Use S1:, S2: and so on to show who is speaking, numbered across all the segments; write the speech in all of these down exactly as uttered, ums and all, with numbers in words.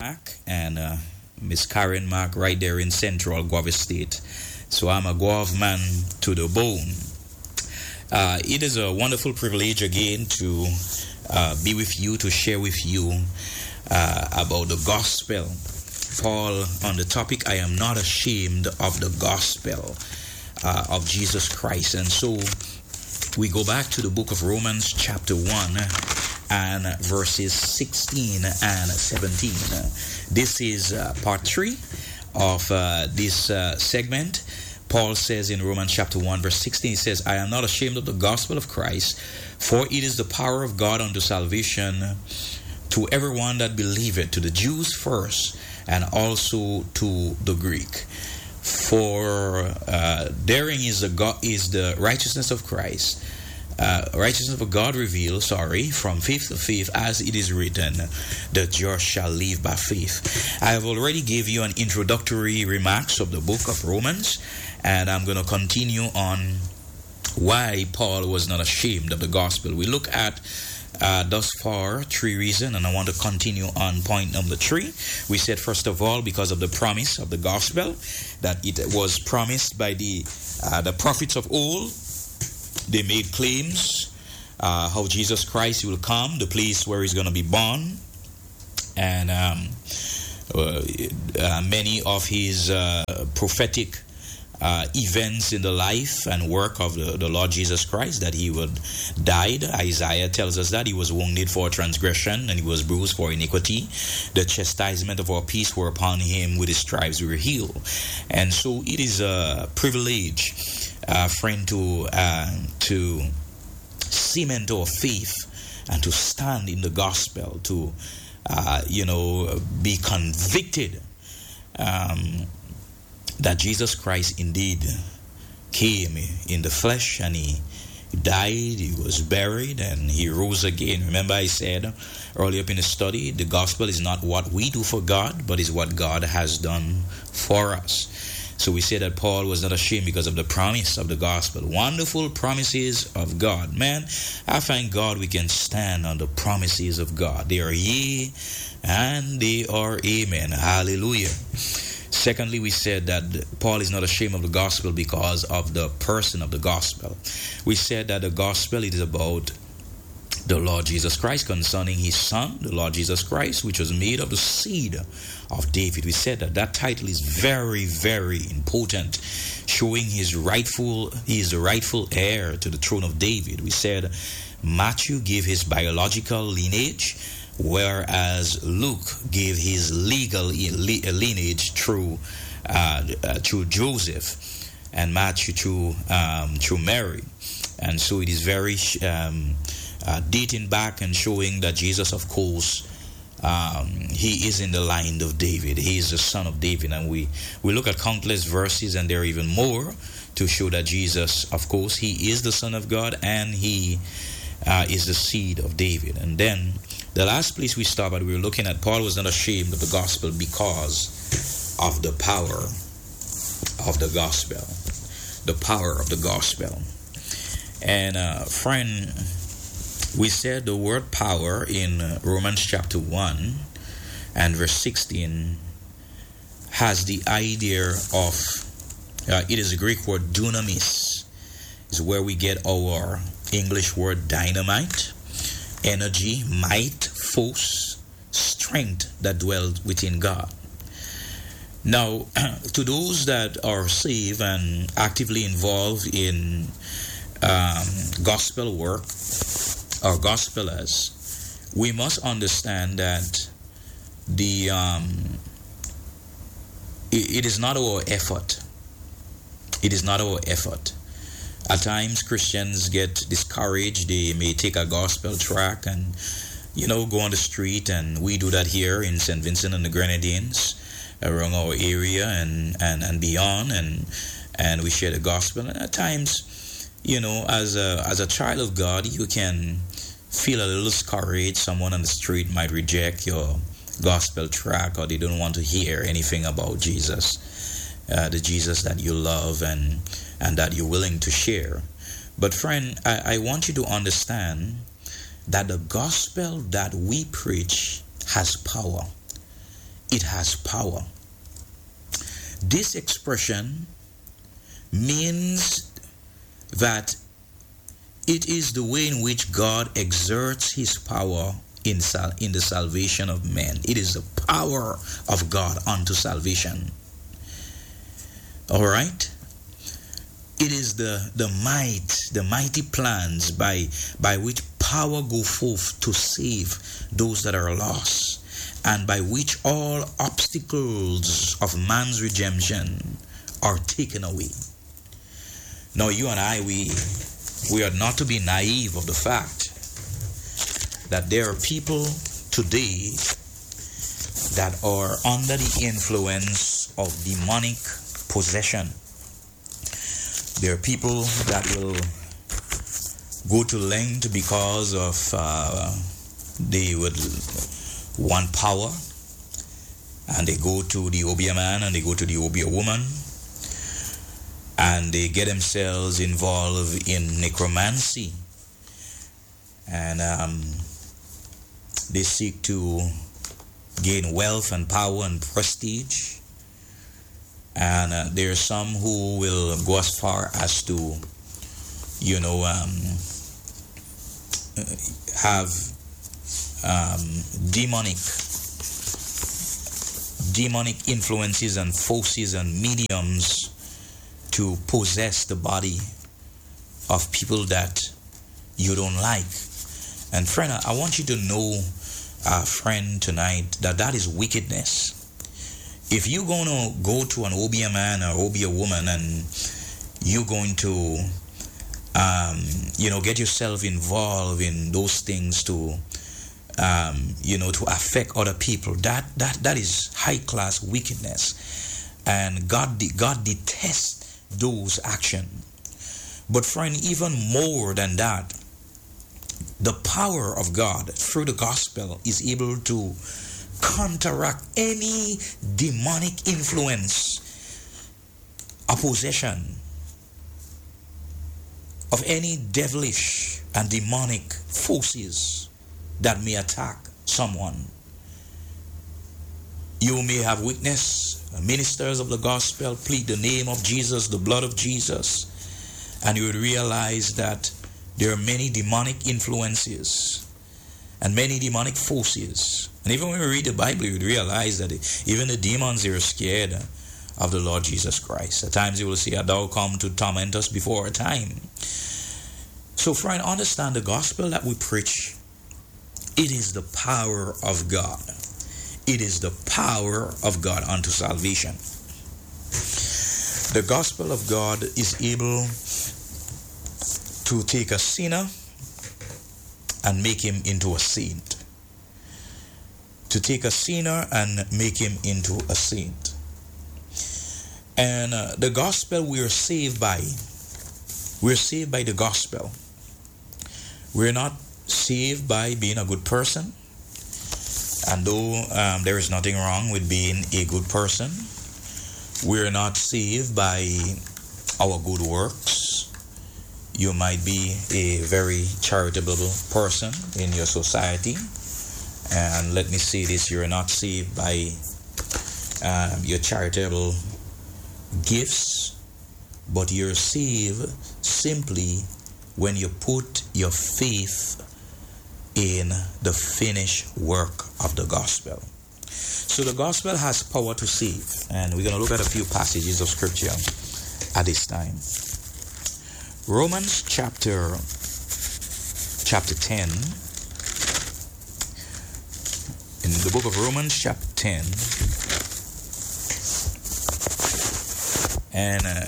S1: Mac, and uh, Miss Karen Mac right there in Central Guava State. So I'm a Guava man to the bone. Uh, it is a wonderful privilege again to uh, be with you, to share with you uh, about the gospel. Paul on the topic, I am not ashamed of the gospel uh, of Jesus Christ. And so we go back to the book of Romans chapter one and verses sixteen and seventeen. This is uh, part three of uh, this uh, segment. Paul says in Romans chapter one verse sixteen, he says, I am not ashamed of the gospel of Christ, for it is the power of God unto salvation to everyone that believeth, to the Jews first, and also to the Greek. For uh, therein is the God, is the righteousness of Christ, uh, righteousness of God revealed, sorry, from faith to faith, as it is written, the just shall live by faith. I have already gave you an introductory remarks of the book of Romans, and I'm going to continue on why Paul was not ashamed of the gospel. We look at Uh, thus far, three reasons, and I want to continue on point number three. We said, first of all, because of the promise of the gospel, that it was promised by the uh, the prophets of old. They made claims uh, how Jesus Christ will come, the place where he's going to be born, and um, uh, uh, many of his uh, prophetic Uh, events in the life and work of the, the Lord Jesus Christ, that he would died. Isaiah tells us that he was wounded for transgression and he was bruised for iniquity. The chastisement of our peace were upon him, with his stripes we were healed. And so it is a privilege, uh, friend, to uh, to cement our faith and to stand in the gospel, to uh, you know be convicted Um, that Jesus Christ indeed came in the flesh, and he died, he was buried, and he rose again. Remember, I said earlier up in the study, the gospel is not what we do for God, but is what God has done for us. So we say that Paul was not ashamed because of the promise of the gospel. Wonderful promises of God. Man, I thank God we can stand on the promises of God. They are yea and they are amen. Hallelujah. Secondly, we said that Paul is not ashamed of the gospel because of the person of the gospel. We said that the gospel, it is about the Lord Jesus Christ, concerning his son, the Lord Jesus Christ, which was made of the seed of David. We said that that title is very, very important, showing his rightful, he is the rightful heir to the throne of David. We said Matthew gave his biological lineage, whereas Luke gave his legal lineage through uh, uh, through Joseph, and Matthew through um, through Mary. And so it is very um, uh, dating back and showing that Jesus, of course, um, he is in the line of David. He is the son of David. And we, we look at countless verses, and there are even more to show that Jesus, of course, he is the Son of God, and he uh, is the seed of David. And then the last place we stopped at, we were looking at Paul was not ashamed of the gospel because of the power of the gospel. The power of the gospel. And uh, friend, we said the word power in Romans chapter one and verse sixteen has the idea of, uh, it is a Greek word dunamis, is where we get our English word dynamite. Energy, might, force, strength that dwells within God. Now, to those that are saved and actively involved in um, gospel work, or gospelers, we must understand that the um, it, it is not our effort. It is not our effort. At times, Christians get discouraged. They may take a gospel track and, you know, go on the street, and we do that here in Saint Vincent and the Grenadines, around our area and, and, and beyond, and and we share the gospel. And at times, you know, as a as a child of God, you can feel a little discouraged. Someone on the street might reject your gospel track, or they don't want to hear anything about Jesus, uh, the Jesus that you love and and that you're willing to share. But friend, I, I want you to understand that the gospel that we preach has power. it has power. This expression means that it is the way in which God exerts his power in, sal- in the salvation of men. It is the power of God unto salvation. All right? It is the, the might, the mighty plans by, by which power go forth to save those that are lost, and by which all obstacles of man's redemption are taken away. Now you and I, we we are not to be naive of the fact that there are people today that are under the influence of demonic possession. There are people that will go to length because of uh, they would want power, and they go to the Obeah man and they go to the Obeah woman, and they get themselves involved in necromancy, and um, they seek to gain wealth and power and prestige. And uh, there are some who will go as far as to, you know, um, have um, demonic demonic influences and forces and mediums to possess the body of people that you don't like. And friend, I want you to know, uh, friend, tonight, that that is wickedness. If you're going to go to an Obeah man or Obeah woman and you're going to, um, you know, get yourself involved in those things to, um, you know, to affect other people, that that that is high-class wickedness. And God, God detests those actions. But friend, even more than that, the power of God through the gospel is able to counteract any demonic influence, opposition of any devilish and demonic forces that may attack someone. You may have witnessed ministers of the gospel plead the name of Jesus, the blood of Jesus, and you would realize that there are many demonic influences and many demonic forces. And even when we read the Bible, you would realize that even the demons are scared of the Lord Jesus Christ. At times you will say, "Thou come to torment us before our time." So friend, understand the gospel that we preach. It is the power of God. It is the power of God unto salvation. The gospel of God is able to take a sinner and make him into a saint. To take a sinner and make him into a saint. And uh, the gospel we are saved by. We're saved by the gospel. We're not saved by being a good person. And though um, there is nothing wrong with being a good person, we're not saved by our good works. You might be a very charitable person in your society. And let me say this, you're not saved by um, your charitable gifts, but you're saved simply when you put your faith in the finished work of the gospel. So the gospel has power to save, and we're going to look at a few passages of scripture at this time. Romans chapter chapter ten. In the book of Romans chapter ten, and uh,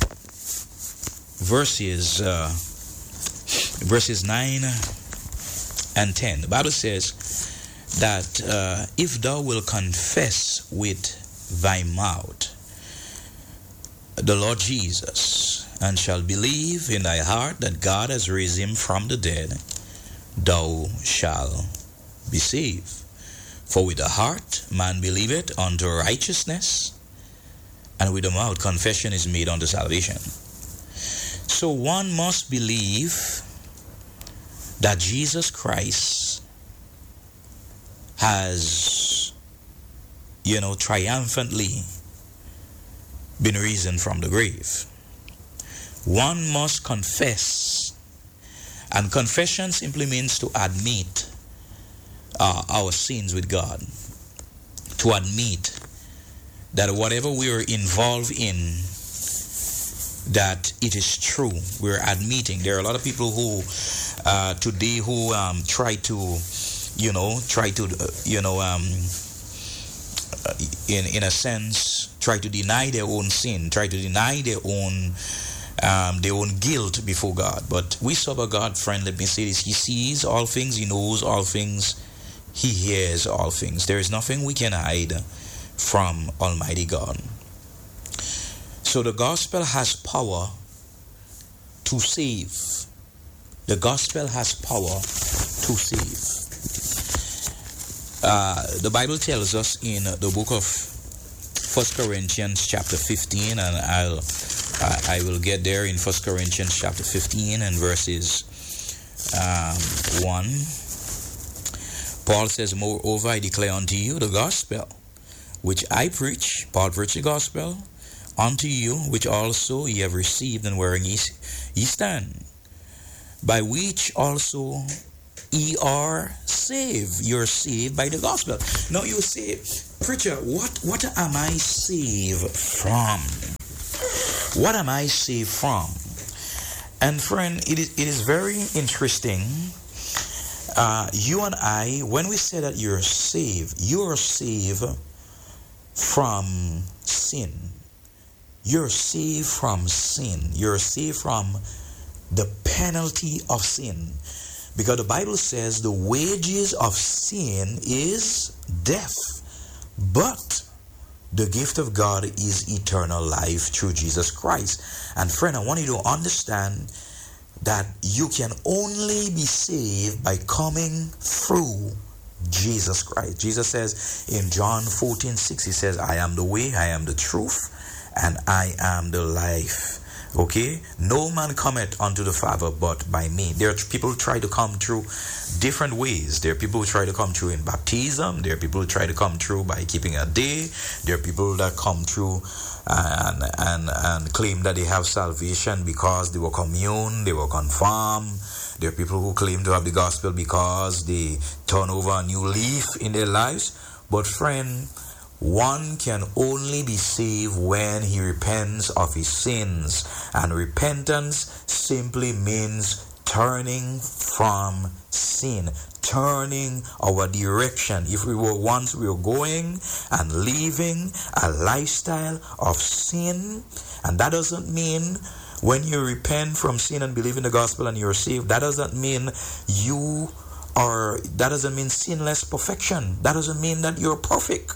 S1: verses uh, verses nine and ten, the Bible says that uh, if thou wilt confess with thy mouth the Lord Jesus, and shall believe in thy heart that God has raised him from the dead, thou shalt be saved. For with the heart man believeth unto righteousness, and with the mouth confession is made unto salvation. So one must believe that Jesus Christ has, you know, triumphantly been risen from the grave. One must confess. And confession simply means to admit uh, our sins with God. To admit that whatever we are involved in, that it is true. We're admitting. There are a lot of people who uh, today who um, try to, you know, try to, uh, you know, um, uh, in in a sense, try to deny their own sin, try to deny their own um, their own guilt before God. But we serve a God, friend. Let me say this: He sees all things, He knows all things, He hears all things. There is nothing we can hide from Almighty God. So the gospel has power to save. The gospel has power to save. Uh, the Bible tells us in the book of First Corinthians chapter fifteen, and I'll I, I will get there in First Corinthians chapter fifteen and verses um, one. Paul says, "Moreover, I declare unto you the gospel which I preach." Paul preached the gospel unto you, which also ye have received, and wherein ye, ye stand, by which also ye are saved. You're saved by the gospel. Now you say, preacher, what, what am I saved from? What am I saved from? And friend, it is, it is very interesting. Uh, you and I, when we say that you're saved, you're saved from sin. You're saved from sin. You're saved from the penalty of sin. Because the Bible says the wages of sin is death. But the gift of God is eternal life through Jesus Christ. And friend, I want you to understand that you can only be saved by coming through Jesus Christ. Jesus says in John fourteen six, He says, I am the way, I am the truth, and I am the life. Okay? No man cometh unto the Father but by me. There are people who try to come through different ways. There are people who try to come through in baptism. There are people who try to come through by keeping a day. There are people that come through and and and claim that they have salvation because they were communed, they were confirmed. There are people who claim to have the gospel because they turn over a new leaf in their lives. But friend, one can only be saved when he repents of his sins. And repentance simply means turning from sin, turning our direction. If we were once we were going and living a lifestyle of sin, and that doesn't mean when you repent from sin and believe in the gospel and you're saved, that doesn't mean you are, that doesn't mean sinless perfection. That doesn't mean that you're perfect.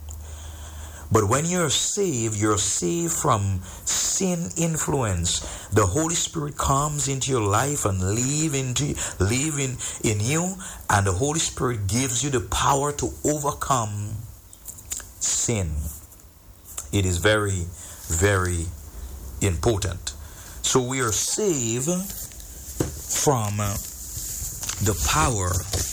S1: But when you're saved, you're saved from sin influence. The Holy Spirit comes into your life and live into live in, in you, and the Holy Spirit gives you the power to overcome sin. It is very, very important. So we are saved from the power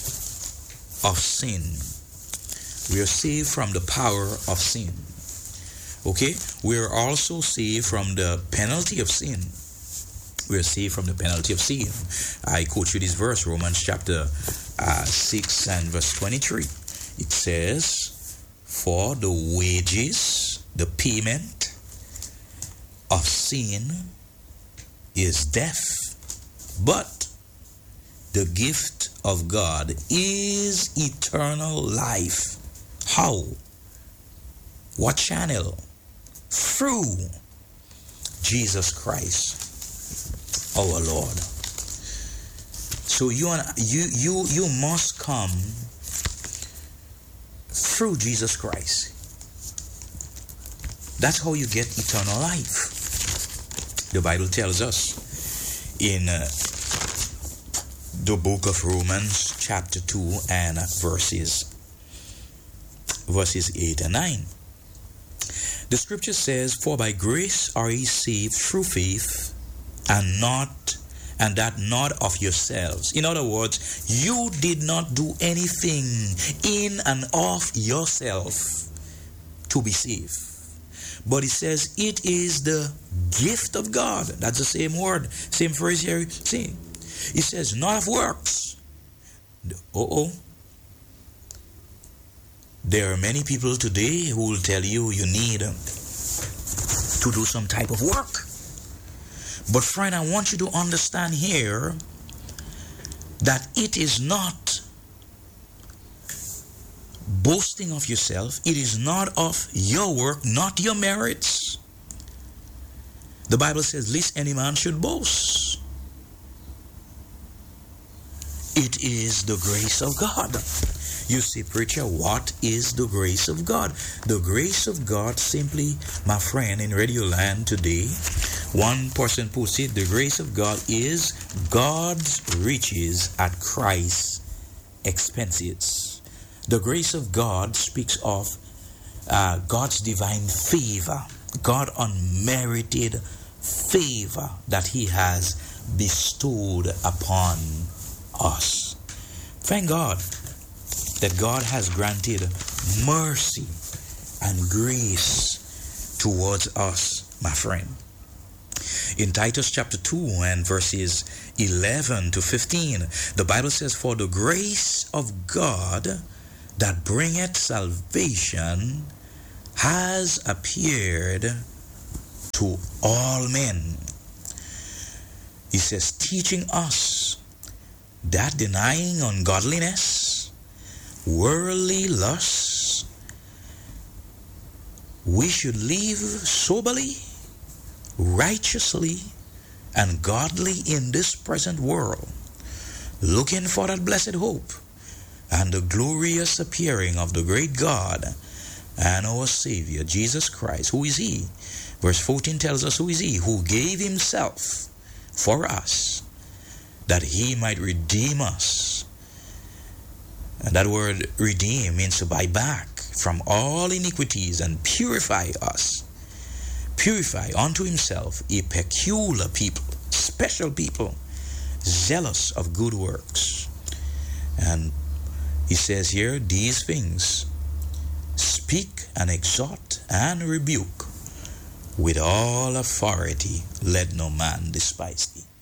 S1: of sin. We are saved from the power of sin. Okay? We are also saved from the penalty of sin. We are saved from the penalty of sin. I quote you this verse, Romans chapter uh, six and verse twenty-three. It says, for the wages, the payment of sin is death. But the gift of God is eternal life. How? What channel? Through Jesus Christ, our Lord. So you and you you you must come througthrough Jesus Christ. That's how you get eternal life. The Bible tells us in uh, the book of Romans chapter two and verses verses eight and nine. The scripture says, for by grace are ye saved through faith, and not and that not of yourselves. In other words, you did not do anything in and of yourself to be saved. But it says it is the gift of God. That's the same word, same phrase here. See, it says not of works. Uh-oh. There are many people today who will tell you you need to do some type of work. But friend, I want you to understand here that it is not boasting of yourself. It is not of your work, not your merits. The Bible says, lest any man should boast. It is the grace of God. You see, preacher, what is the grace of God? The grace of God simply, my friend, in Radio Land today, one person puts it, the grace of God is God's riches at Christ's expenses. The grace of God speaks of uh, God's divine favor, God unmerited favor that he has bestowed upon us. Thank God that God has granted mercy and grace towards us, my friend. In Titus chapter two and verses eleven to fifteen, the Bible says, for the grace of God that bringeth salvation has appeared to all men. He says, teaching us that denying ungodliness, worldly lusts, we should live soberly, righteously, and godly in this present world, looking for that blessed hope and the glorious appearing of the great God and our Savior, Jesus Christ. Who is he? Verse fourteen tells us who is he? Who gave himself for us, that he might redeem us. And that word redeem means to buy back from all iniquities and purify us. Purify unto himself a peculiar people, special people, zealous of good works. And he says here, these things speak and exhort and rebuke with all authority. Let no man despise thee.